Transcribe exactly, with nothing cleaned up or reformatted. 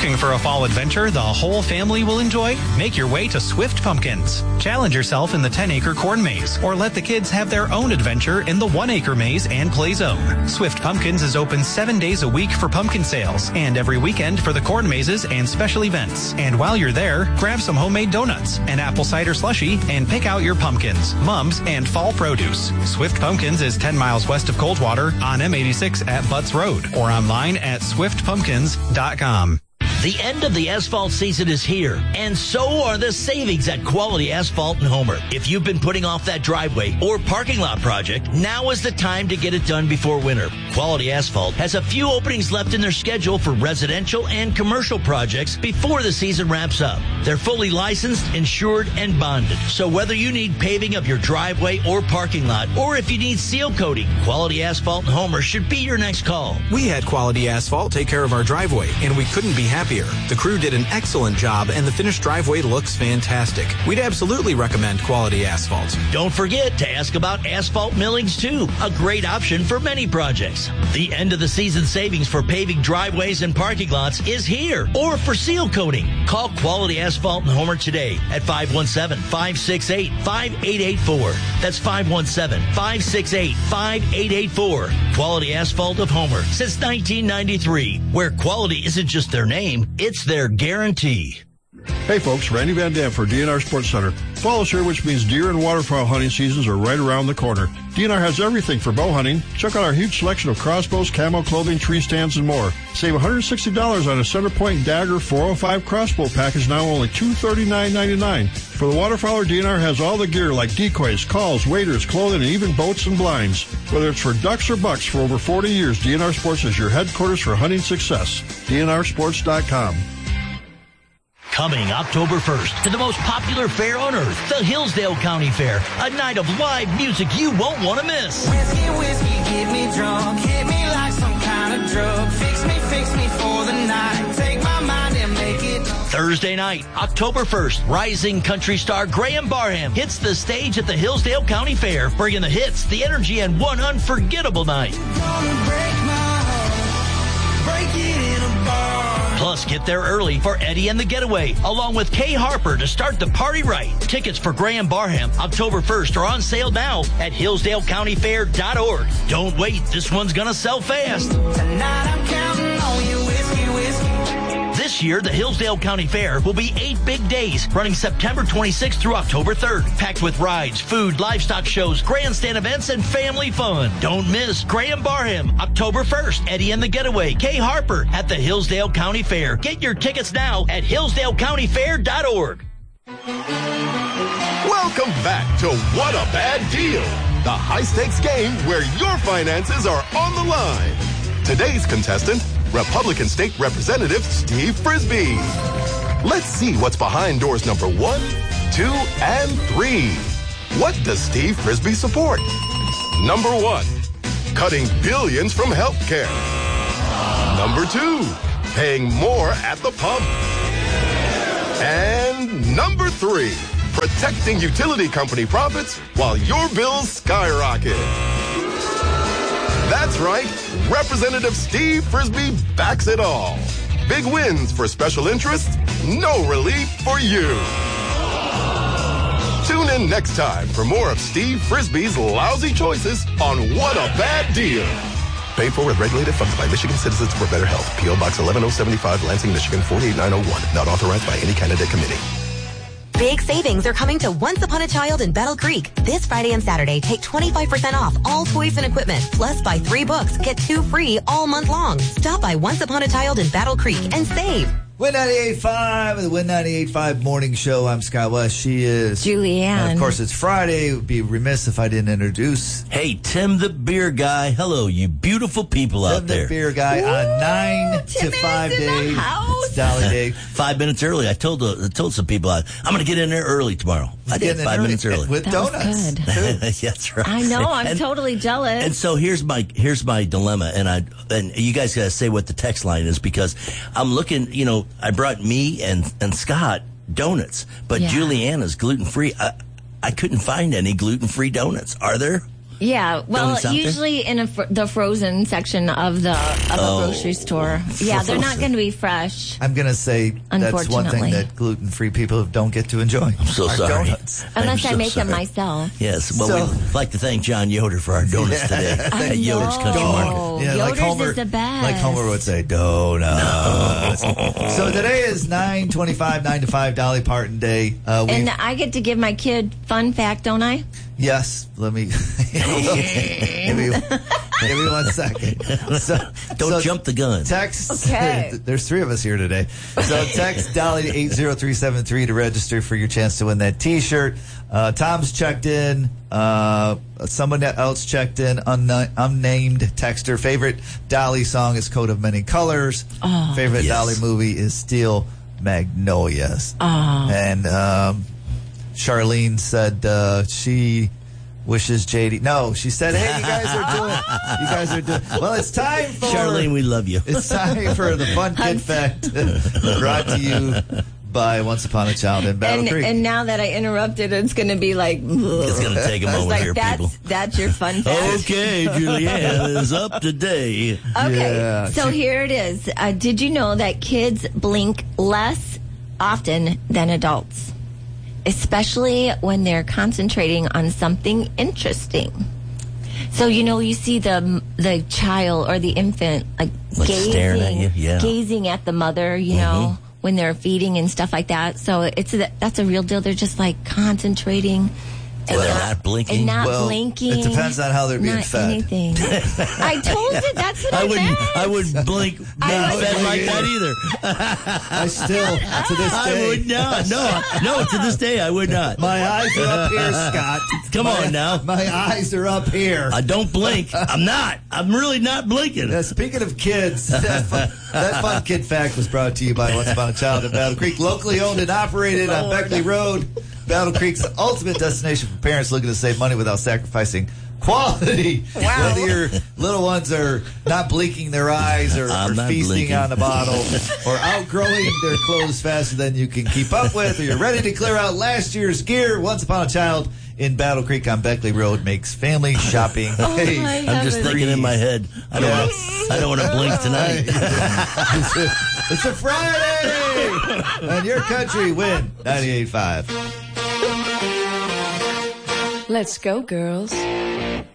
Looking for a fall adventure the whole family will enjoy? Make your way to Swift Pumpkins. Challenge yourself in the ten-acre corn maze, or let the kids have their own adventure in the one-acre maze and play zone. Swift Pumpkins is open seven days a week for pumpkin sales, and every weekend for the corn mazes and special events. And while you're there, grab some homemade donuts, an apple cider slushie, and pick out your pumpkins, mums, and fall produce. Swift Pumpkins is ten miles west of Coldwater on M eighty-six at Butts Road, or online at swift pumpkins dot com. The end of the asphalt season is here, and so are the savings at Quality Asphalt in Homer. If you've been putting off that driveway or parking lot project, now is the time to get it done before winter. Quality Asphalt has a few openings left in their schedule for residential and commercial projects before the season wraps up. They're fully licensed, insured, and bonded. So whether you need paving of your driveway or parking lot, or if you need seal coating, Quality Asphalt in Homer should be your next call. We had Quality Asphalt take care of our driveway, and we couldn't be happier. The crew did an excellent job, and the finished driveway looks fantastic. We'd absolutely recommend Quality Asphalt. Don't forget to ask about asphalt millings, too. A great option for many projects. The end of the season savings for paving driveways and parking lots is here. Or for seal coating. Call Quality Asphalt in Homer today at five one seven, five six eight, five eight eight four. That's five one seven, five six eight, five eight eight four. Quality Asphalt of Homer since nineteen ninety-three, where quality isn't just their name, it's their guarantee. Hey folks, Randy Van Dam for D N R Sports Center. Fall is here, which means deer and waterfowl hunting seasons are right around the corner. D N R has everything for bow hunting. Check out our huge selection of crossbows, camo clothing, tree stands, and more. Save one hundred sixty dollars on a Centerpoint Dagger four oh five crossbow package, now only two hundred thirty-nine ninety-nine. For the waterfowler, D N R has all the gear like decoys, calls, waders, clothing, and even boats and blinds. Whether it's for ducks or bucks, for over forty years, D N R Sports is your headquarters for hunting success. D N R sports dot com. Coming October first to the most popular fair on earth, the Hillsdale County Fair, a night of live music you won't want to miss. Whiskey, whiskey, get me drunk, hit me like some kind of drug, fix me, fix me for the night, take my mind and make it. Thursday night, October first, rising country star Graham Barham hits the stage at the Hillsdale County Fair, bringing the hits, the energy, and one unforgettable night. Gonna break my heart, break it in a bar. Plus, get there early for Eddie and the Getaway, along with Kay Harper to start the party right. Tickets for Graham Barham October first are on sale now at hillsdale county fair dot org. Don't wait, this one's gonna sell fast. Tonight I'm counting on you, whiskey, whiskey. This year, the Hillsdale County Fair will be eight big days, running September twenty-sixth through October third, packed with rides, food, livestock shows, grandstand events, and family fun. Don't miss Graham Barham, October first, Eddie and the Getaway, Kay Harper at the Hillsdale County Fair. Get your tickets now at hillsdale county fair dot org. Welcome back to What a Bad Deal, the high-stakes game where your finances are on the line. Today's contestant, Republican State Representative Steve Frisbee. Let's see what's behind doors number one, two, and three. What does Steve Frisbee support? Number one, cutting billions from healthcare. Number two, paying more at the pump. And number three, protecting utility company profits while your bills skyrocket. That's right, Representative Steve Frisbee backs it all. Big wins for special interests, no relief for you. Tune in next time for more of Steve Frisbee's lousy choices on What a Bad Deal. Paid for with regulated funds by Michigan Citizens for Better Health. P O Box eleven oh seventy-five, Lansing, Michigan four eight nine oh one. Not authorized by any candidate committee. Big savings are coming to Once Upon a Child in Battle Creek. This Friday and Saturday, take twenty-five percent off all toys and equipment. Plus, buy three books, get two free all month long. Stop by Once Upon a Child in Battle Creek and save. Win ninety-eight point five, the Win ninety-eight point five morning show. I'm Scott West. She is Julianne. And of course, it's Friday. It would be remiss if I didn't introduce. Hey, Tim the Beer Guy. Hello, you beautiful people Tim out there. Tim the Beer Guy. Ooh, on nine Tim to five days. It's Dolly Day. Five minutes early. I told uh, told some people I, I'm going to get in there early tomorrow. I did five early, minutes early with that donuts. That's right. I know. I'm and, totally jealous. And so here's my here's my dilemma, and I and you guys got to say what the text line is because I'm looking. You know, I brought me and and Scott donuts, but yeah. Juliana's gluten free. I I couldn't find any gluten free donuts. Are there? Yeah, well, something? usually in a fr- the frozen section of the of Oh. a grocery store. Yeah, they're not going to be fresh. I'm going to say that's one Unfortunately. thing that gluten-free people don't get to enjoy. I'm so Our sorry. donuts. Unless I'm I so make them sorry. myself. Yes, well, So- we'd like to thank John Yoder for our donuts today I at Yoder's know. Country Market. Oh, Yeah, like Yoder's Homer, is the best. like Homer would say, donuts. So today is nine twenty-five, nine to five, Dolly Parton Day. Uh, we, And I get to give my kid fun fact, don't I? yes, let me give me give me one second. So, Don't so jump the gun. Text. Okay. There's three of us here today. So text Dolly to eight zero three seven three to register for your chance to win that T-shirt. Uh, Tom's checked in. Uh, someone else checked in. Unna- unnamed texter. Favorite Dolly song is "Coat of Many Colors." Oh. Favorite Yes. Dolly movie is Steel Magnolias. Oh. And um, Charlene said uh, she wishes J D. No, she said, "Hey, you guys are doing. You guys are doing. Well, it's time for Charlene, we love you. It's time for the fun kid fact brought to you by Once Upon a Child in Battle And, Creek. and now that I interrupted, it's going to be like, It's going to take a I was moment like, here, that's, people. that's your fun fact. Okay, Julianne is up today. Okay, Yeah, so she- here it is. Uh, did you know that kids blink less often than adults? Especially when they're concentrating on something interesting. So, you know, you see the the child or the infant like, Like gazing, staring at you, yeah. gazing at the mother, you know, when they're feeding and stuff like that. So it's a, that's a real deal. They're just like concentrating. So they're not blinking? And not Well, blinking. it depends on how they're being not fed. anything. I told you that's what I, I wouldn't. meant. I wouldn't blink I being would- fed like that either. I still, to this I day, would not. No, no. To this day, I would not. my eyes are up here, Scott. Come My- on now. My eyes are up here. I don't blink. I'm not. I'm really not blinking. Uh, speaking of kids, that fun, that fun kid fact was brought to you by Once Upon a Child in Battle Creek, locally owned and operated on Beckley Road. Battle Creek's ultimate destination for parents looking to save money without sacrificing quality. Wow. Whether your little ones are not blinking their eyes or, I'm or not feasting blinking. on the bottle or outgrowing their clothes faster than you can keep up with, or you're ready to clear out last year's gear, Once Upon a Child in Battle Creek on Beckley Road makes family shopping. Oh, hey, my I'm just heavens. thinking in my head. I don't. Yes. Want, I don't want to blink tonight. it's, a, it's a Friday! And your country win ninety-eight point five. Let's go, girls.